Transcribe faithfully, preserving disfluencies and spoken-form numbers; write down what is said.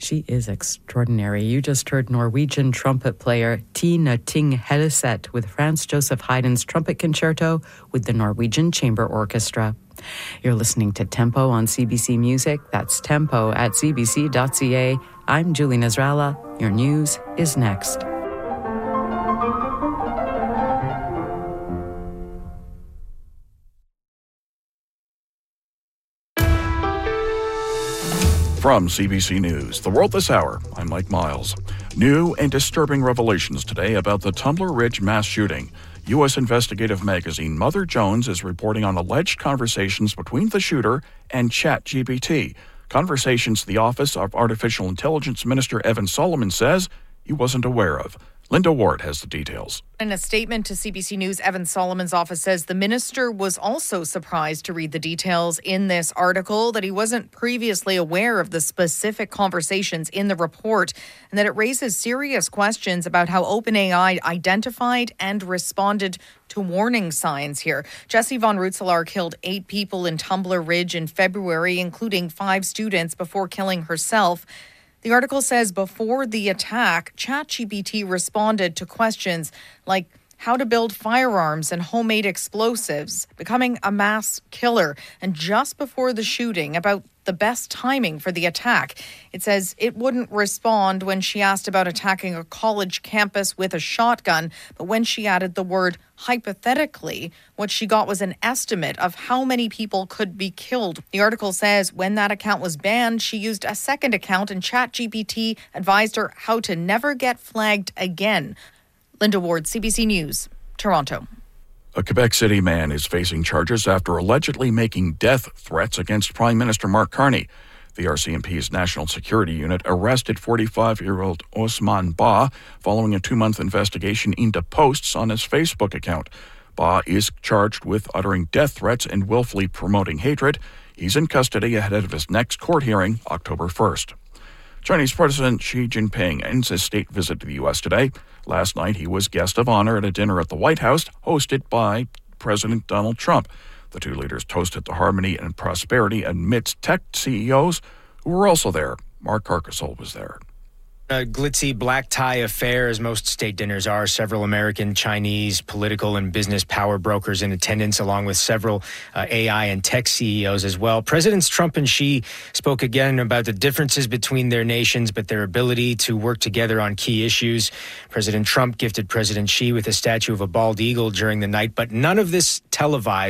She is extraordinary. You just heard Norwegian trumpet player Tina Ting Helleseth with Franz Joseph Haydn's Trumpet Concerto with the Norwegian Chamber Orchestra. You're listening to Tempo on C B C Music. That's tempo at c b c dot c a. I'm Julie Nasrallah. Your news is next. From C B C News, The World This Hour, I'm Mike Miles. New and disturbing revelations today about the Tumbler Ridge mass shooting. U S investigative magazine Mother Jones is reporting on alleged conversations between the shooter and ChatGPT. Conversations the Office of Artificial Intelligence Minister Evan Solomon says he wasn't aware of. Linda Ward has the details. In a statement to C B C News, Evan Solomon's office says the minister was also surprised to read the details in this article, that he wasn't previously aware of the specific conversations in the report, and that it raises serious questions about how OpenAI identified and responded to warning signs here. Jesse Von Rutzelaar killed eight people in Tumbler Ridge in February, including five students, before killing herself. The article says before the attack, ChatGPT responded to questions like how to build firearms and homemade explosives, becoming a mass killer, and just before the shooting, about the best timing for the attack. It says it wouldn't respond when she asked about attacking a college campus with a shotgun, but when she added the word hypothetically, what she got was an estimate of how many people could be killed. The article says when that account was banned, she used a second account, and ChatGPT advised her how to never get flagged again. Linda Ward, C B C News, Toronto. A Quebec City man is facing charges after allegedly making death threats against Prime Minister Mark Carney. The R C M P's National Security Unit arrested forty-five-year-old Ousmane Ba following a two-month investigation into posts on his Facebook account. Ba is charged with uttering death threats and willfully promoting hatred. He's in custody ahead of his next court hearing, October first. Chinese President Xi Jinping ends his state visit to the U S today. Last night, he was guest of honor at a dinner at the White House, hosted by President Donald Trump. The two leaders toasted the harmony and prosperity amidst tech C E Os who were also there. Mark Carcasole was there. A glitzy black tie affair, as most state dinners are. Several American, Chinese, political and business power brokers in attendance, along with several uh, A I and tech C E Os as well. Presidents Trump and Xi spoke again about the differences between their nations, but their ability to work together on key issues. President Trump gifted President Xi with a statue of a bald eagle during the night, but none of this televised.